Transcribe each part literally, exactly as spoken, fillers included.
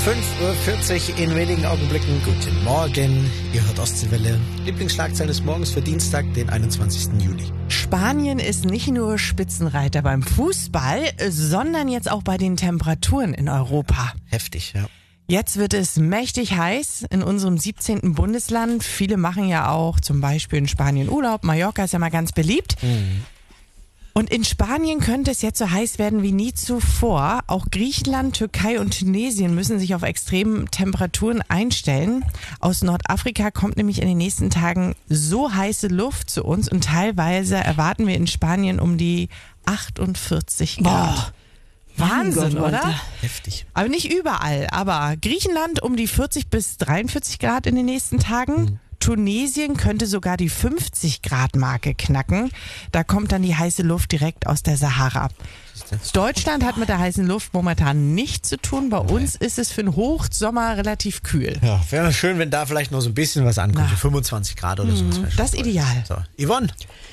fünf Uhr vierzig in wenigen Augenblicken. Guten Morgen, ihr hört Ostseewelle. Lieblingsschlagzeile des Morgens für Dienstag, den einundzwanzigsten Juli. Spanien ist nicht nur Spitzenreiter beim Fußball, sondern jetzt auch bei den Temperaturen in Europa. Heftig, ja. Jetzt wird es mächtig heiß in unserem siebzehnten Bundesland. Viele machen ja auch zum Beispiel in Spanien Urlaub. Mallorca ist ja mal ganz beliebt. Mhm. Und in Spanien könnte es jetzt so heiß werden wie nie zuvor. Auch Griechenland, Türkei und Tunesien müssen sich auf extreme Temperaturen einstellen. Aus Nordafrika kommt nämlich in den nächsten Tagen so heiße Luft zu uns und teilweise erwarten wir in Spanien um die achtundvierzig Grad. Boah. Wahnsinn, Gott, oder? Heftig. Aber nicht überall. Aber Griechenland um die vierzig bis dreiundvierzig Grad in den nächsten Tagen. Mhm. Tunesien könnte sogar die fünfzig Grad Marke knacken. Da kommt dann die heiße Luft direkt aus der Sahara. Deutschland hat mit der heißen Luft momentan nichts zu tun. Bei uns ist es für den Hochsommer relativ kühl. Ja, wäre schön, wenn da vielleicht noch so ein bisschen was ankommt. Na. fünfundzwanzig Grad oder so. Mhm, das ist ideal. So, Yvonne.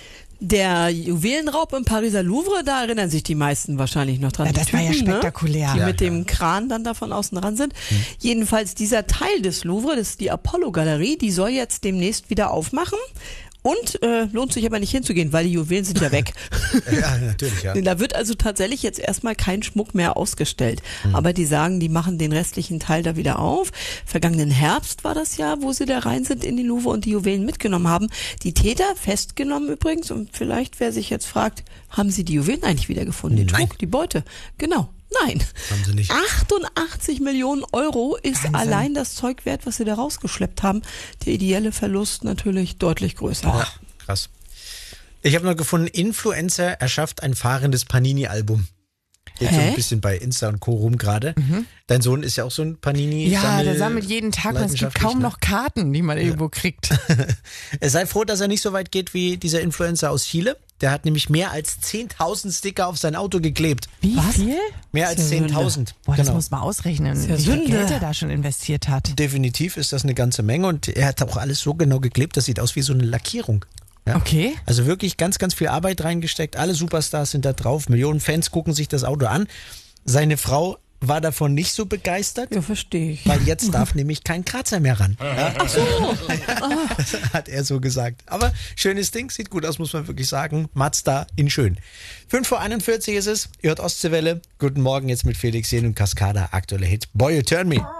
Der Juwelenraub im Pariser Louvre, da erinnern sich die meisten wahrscheinlich noch dran. Ja, das die war Typen, ja spektakulär. Ne? Die ja, mit klar. dem Kran dann da von außen dran sind. Hm. Jedenfalls dieser Teil des Louvre, das ist die Apollo-Galerie, die soll jetzt demnächst wieder aufmachen. Und äh, lohnt sich aber nicht hinzugehen, weil die Juwelen sind ja weg. Ja, natürlich, ja. Da wird also tatsächlich jetzt erstmal kein Schmuck mehr ausgestellt. Mhm. Aber die sagen, die machen den restlichen Teil da wieder auf. Vergangenen Herbst war das ja, wo sie da rein sind in die Louvre und die Juwelen mitgenommen haben. Die Täter festgenommen übrigens. Und vielleicht, wer sich jetzt fragt, haben sie die Juwelen eigentlich wiedergefunden? Den Nein. Schmuck, die Beute. Genau. Nein. Haben sie nicht. achtundachtzig Millionen Euro ist Wahnsinn. Allein das Zeug wert, was sie da rausgeschleppt haben. Der ideelle Verlust natürlich deutlich größer. Ja, krass. Ich habe noch gefunden, Influencer erschafft ein fahrendes Panini-Album. Geht so ein bisschen bei Insta und Co. rum gerade. Mhm. Dein Sohn ist ja auch so ein Panini. Ja, der sammelt jeden Tag und es gibt kaum ne? noch Karten, die man ja. irgendwo kriegt. Sei froh, dass er nicht so weit geht wie dieser Influencer aus Chile. Der hat nämlich mehr als zehntausend Sticker auf sein Auto geklebt. Wie Was? viel? Mehr als zehntausend. Boah, das genau. muss man ausrechnen, ja wie viel Sünde. Geld er da schon investiert hat. Definitiv ist das eine ganze Menge und er hat auch alles so genau geklebt, das sieht aus wie so eine Lackierung. Ja? Okay. Also wirklich ganz, ganz viel Arbeit reingesteckt. Alle Superstars sind da drauf. Millionen Fans gucken sich das Auto an. Seine Frau war davon nicht so begeistert. Ja, verstehe ich. Weil jetzt darf nämlich kein Kratzer mehr ran. Ja? Ach so. Das hat er so gesagt. Aber schönes Ding, sieht gut aus, muss man wirklich sagen. Mazda in schön. fünf Uhr einundvierzig ist es. Ihr hört Ostseewelle. Guten Morgen jetzt mit Felix Jen und Cascada. Aktuelle Hit. Boy, You Turn Me.